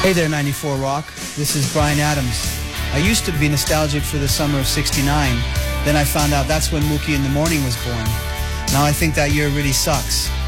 Hey there, 94 Rock. This is Bryan Adams. I used to be nostalgic for the summer of '69. Then I found out that's when Mookie in the Morning was born. Now I think that year really sucks.